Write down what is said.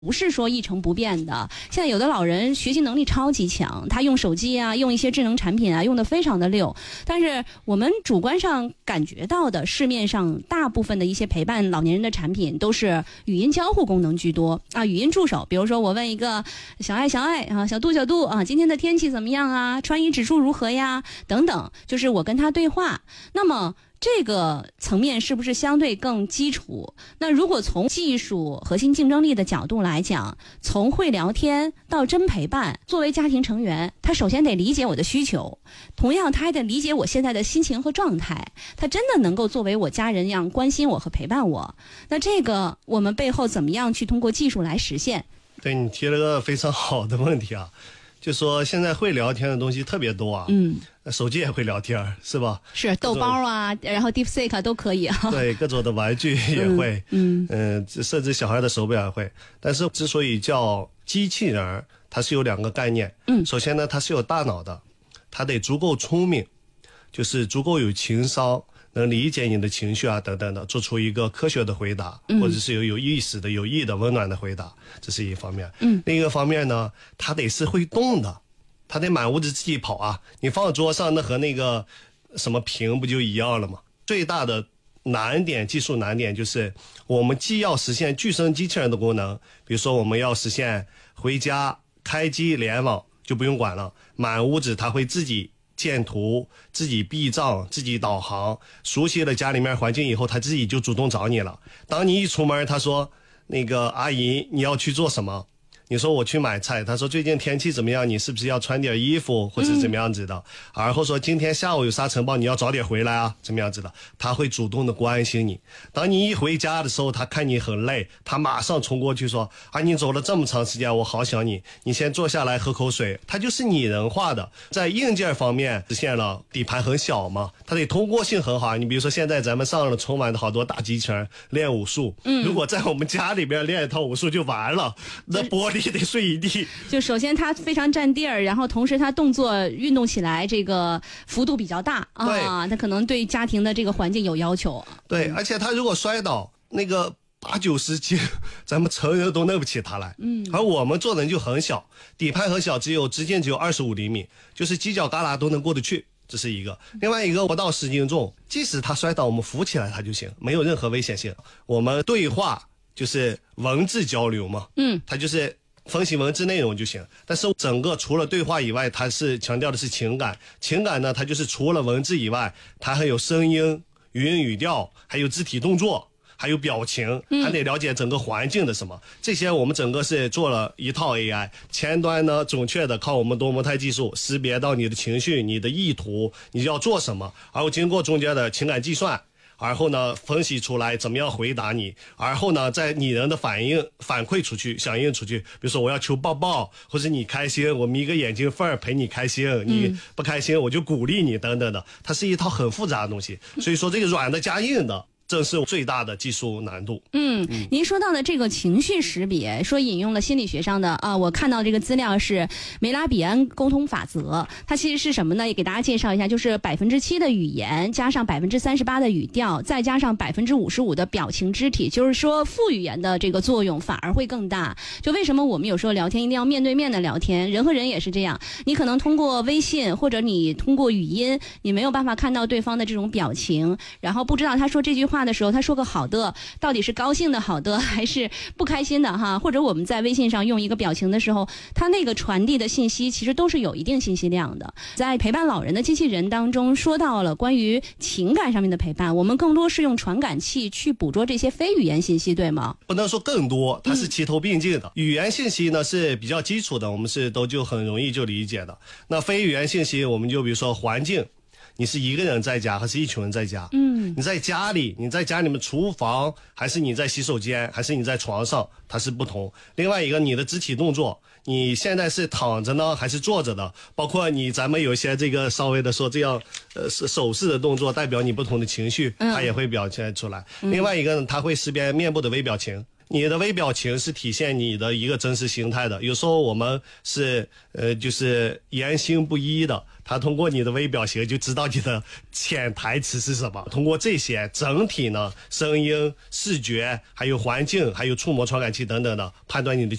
不是说一成不变的。现在有的老人学习能力超级强，他用手机啊，用一些智能产品啊，用得非常的溜。但是我们主观上感觉到的，市面上大部分的一些陪伴老年人的产品都是语音交互功能居多啊，语音助手。比如说我问一个小爱啊，小杜啊，今天的天气怎么样啊？穿衣指数如何呀？等等，就是我跟他对话。那么这个层面是不是相对更基础？那如果从技术核心竞争力的角度来讲，从会聊天到真陪伴，作为家庭成员，他首先得理解我的需求，同样他还得理解我现在的心情和状态，他真的能够作为我家人一样关心我和陪伴我。那这个我们背后怎么样去通过技术来实现？ 对，你提了个非常好的问题啊，就说现在会聊天的东西特别多啊，手机也会聊天是吧？是豆包啊，然后 DeepSeek 都可以啊。 对，各种的玩具也会，甚至小孩的手表也会。但是之所以叫机器人，它是有两个概念。首先呢，它是有大脑的，它得足够聪明，就是足够有情商，能理解你的情绪啊等等的，做出一个科学的回答，或者是有意识的、有意的、温暖的回答，这是一方面。另一个方面呢，它得是会动的。他得满屋子自己跑啊！你放桌上，那和那个什么屏不就一样了吗？最大的技术难点就是我们既要实现具身机器人的功能，比如说我们要实现回家开机联网就不用管了，满屋子它会自己建图、自己避障、自己导航，熟悉了家里面环境以后，它自己就主动找你了。当你一出门，他说那个阿姨你要去做什么？你说我去买菜，他说最近天气怎么样？你是不是要穿点衣服或者怎么样子的？然后说今天下午有沙尘暴，你要早点回来啊，怎么样子的？他会主动的关心你。当你一回家的时候，他看你很累，他马上冲过去说啊，你走了这么长时间，我好想你，你先坐下来喝口水。他就是拟人化的，在硬件方面实现了底盘很小嘛，它得通过性很好。你比如说现在咱们上了春晚的好多大机器人练武术，如果在我们家里边练一套武术就完了，那玻璃得碎一地。 就首先它非常占地儿，然后同时它动作运动起来这个幅度比较大啊，它可能对家庭的这个环境有要求。 对，而且它如果摔倒，那个80-90斤，咱们成人都弄不起它来。而我们做人就很小，底盘很小，直径只有25厘米，就是犄角旮旯都能过得去。这是一个，另外一个不到10斤重，即使他摔倒，我们扶起来他就行，没有任何危险性。我们对话就是文字交流嘛，它就是分析文字内容就行。但是整个除了对话以外，它是强调的是情感。情感呢，它就是除了文字以外，它还有声音、语音语调，还有肢体动作，还有表情，还得了解整个环境的什么。这些我们整个是做了一套 AI， 前端呢准确的靠我们多模态技术识别到你的情绪、你的意图、你要做什么，然后经过中间的情感计算，然后呢分析出来怎么样回答你，然后呢在拟人的反馈出去，响应出去。比如说我要求抱抱，或者你开心我眯个眼睛缝陪你开心，你不开心我就鼓励你等等的。它是一套很复杂的东西，所以说这个软的加硬的，这是最大的技术难度。 您说到的这个情绪识别，说引用了心理学上的我看到这个资料是梅拉比安沟通法则，它其实是什么呢？也给大家介绍一下，就是7%的语言加上38%的语调，再加上55%的表情肢体，就是说副语言的这个作用反而会更大。就为什么我们有时候聊天一定要面对面的聊天，人和人也是这样，你可能通过微信或者你通过语音，你没有办法看到对方的这种表情，然后不知道他说这句话的时候，他说个好的到底是高兴的好的还是不开心的哈，或者我们在微信上用一个表情的时候，他那个传递的信息其实都是有一定信息量的。在陪伴老人的机器人当中说到了关于情感上面的陪伴，我们更多是用传感器去捕捉这些非语言信息，对吗？ 不能说更多，它是齐头并进的。语言信息呢是比较基础的，我们是都就很容易就理解的。那非语言信息我们就比如说环境，你是一个人在家还是一群人在家？你在家里，你在家里面厨房，还是你在洗手间，还是你在床上，它是不同。另外一个，你的肢体动作，你现在是躺着呢还是坐着的？包括咱们有些这个稍微的说这样手势的动作，代表你不同的情绪，它也会表现出来。另外一个呢，它会识别面部的微表情。 你的微表情是体现你的一个真实形态的。有时候我们是就是言行不一的，他通过你的微表情就知道你的潜台词是什么。通过这些整体呢，声音、视觉、还有环境、还有触摸传感器等等的，判断你的